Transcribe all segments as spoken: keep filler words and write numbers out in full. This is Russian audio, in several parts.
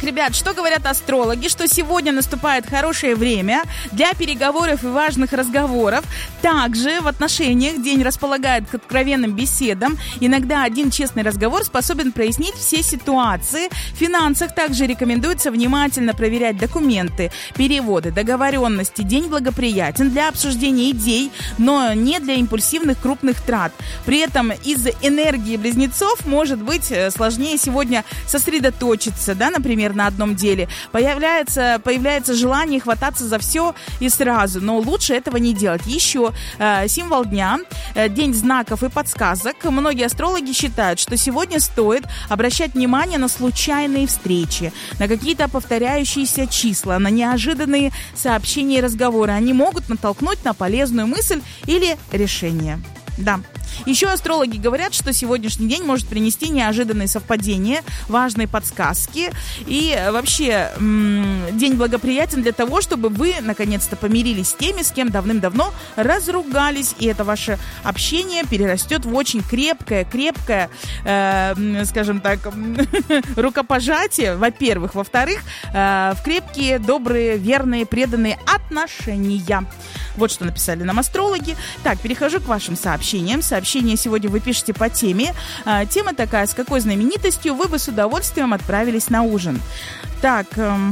ребят, что говорят астрологи? Что сегодня наступает хорошее время для переговоров и важных разговоров. Также в отношениях день располагает к откровенным беседам. Иногда один честный разговор способен прояснить все ситуации. В финансах также рекомендуется внимательно проверять документы, переводы, договоренности. День благоприятен для обсуждения идей, но не для импульсивных крупных трат. При этом из-за энергии близнецов может быть сложнее сегодня сосредоточиться, да, например, на одном деле. Появляется, появляется желание хвататься за все и сразу, но лучше этого не делать. Еще э, символ дня, э, день знаков и подсказок. Многие астрологи считают, что сегодня стоит обращать внимание на случайные встречи, на какие-то повторяющиеся числа, на неожиданные сообщения и разговоры. Они могут натолкнуть на полезную мысль или решение. Да. Еще астрологи говорят, что сегодняшний день может принести неожиданные совпадения, важные подсказки. И вообще м- день благоприятен для того, чтобы вы наконец-то помирились с теми, с кем давным-давно разругались. И это ваше общение перерастет в очень крепкое, крепкое, э, скажем так, рукопожатие, во-первых. Во-вторых, э, в крепкие, добрые, верные, преданные отношения. Вот что написали нам астрологи. Так, перехожу к вашим сообщениям. Сообщение сегодня вы пишете по теме. А, тема такая: с какой знаменитостью вы бы с удовольствием отправились на ужин? Так,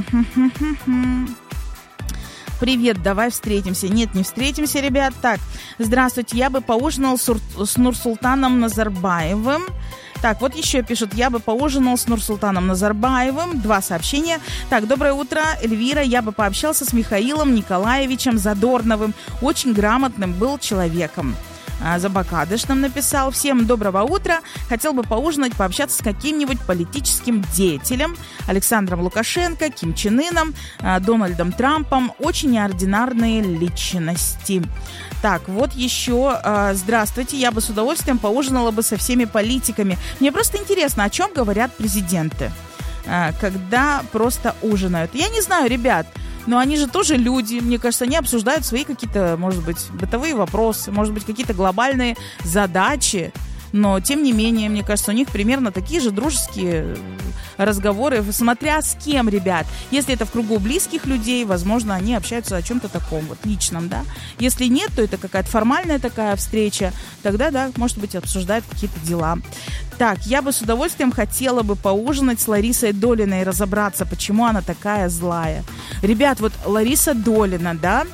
эм, привет, давай встретимся. Нет, не встретимся, ребят. Так, здравствуйте, я бы поужинал с, Ур- с Нурсултаном Назарбаевым. Так, вот еще пишут: я бы поужинал с Нурсултаном Назарбаевым. Два сообщения. Так, доброе утро, Эльвира. Я бы пообщался с Михаилом Николаевичем Задорновым. Очень грамотным был человеком. Забакадыш нам написал: всем доброго утра. Хотел бы поужинать, пообщаться с каким-нибудь политическим деятелем. Александром Лукашенко, Ким Чен Ыном, Дональдом Трампом. Очень неординарные личности. Так, вот еще. Здравствуйте. Я бы с удовольствием поужинала бы со всеми политиками. Мне просто интересно, о чем говорят президенты, когда просто ужинают. Я не знаю, ребят, но они же тоже люди. Мне кажется, они обсуждают свои какие-то, может быть, бытовые вопросы, может быть, какие-то глобальные задачи. Но, тем не менее, мне кажется, у них примерно такие же дружеские разговоры, смотря с кем, ребят. Если это в кругу близких людей, возможно, они общаются о чем-то таком вот личном, да. Если нет, то это какая-то формальная такая встреча. Тогда, да, может быть, обсуждают какие-то дела. Так, я бы с удовольствием хотела бы поужинать с Ларисой Долиной и разобраться, почему она такая злая. Ребят, вот Лариса Долина, да,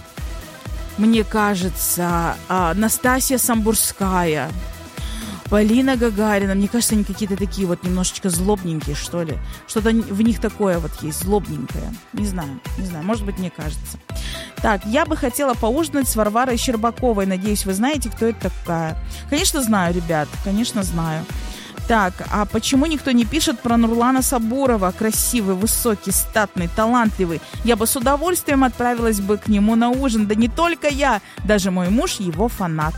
мне кажется, Настасья Самбурская, Полина Гагарина, мне кажется, они какие-то такие вот немножечко злобненькие, что ли. Что-то в них такое вот есть, злобненькое. Не знаю, не знаю, может быть, мне кажется. Так, я бы хотела поужинать с Варварой Щербаковой. Надеюсь, вы знаете, кто это такая. Конечно, знаю, ребят, конечно, знаю. Так, а почему никто не пишет про Нурлана Сабурова? Красивый, высокий, статный, талантливый. Я бы с удовольствием отправилась бы к нему на ужин. Да не только я, даже мой муж его фанат.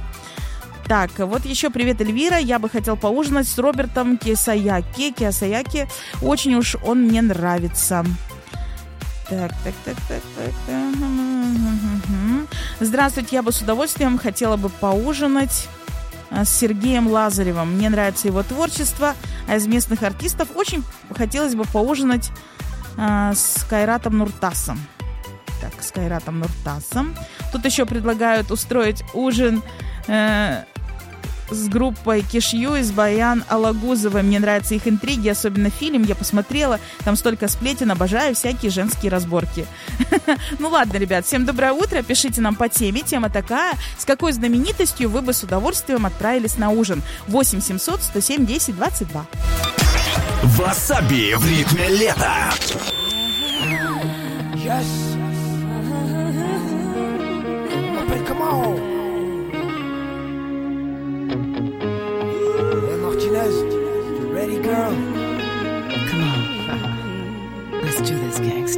Так, вот еще привет, Эльвира. Я бы хотел поужинать с Робертом Киясаяки. Киясаяки. Очень уж он мне нравится. Так, так, так, так, так, так. Здравствуйте, я бы с удовольствием хотела бы поужинать с Сергеем Лазаревым. Мне нравится его творчество. А из местных артистов очень хотелось бы поужинать а, с Кайратом Нуртасом. Так, с Кайратом Нуртасом. Тут еще предлагают устроить ужин э, с группой Кишью из Баян Алагузовой. Мне нравятся их интриги, особенно фильм. Я посмотрела, там столько сплетен, обожаю всякие женские разборки. Ну ладно, ребят, всем доброе утро. Пишите нам по теме. Тема такая: с какой знаменитостью вы бы с удовольствием отправились на ужин? восемь семьсот сто семь десять двадцать два. Васаби в ритме лета. Yes. Come on. Hey, Martinez, you ready, girl? Come on. Let's do this, gangsta.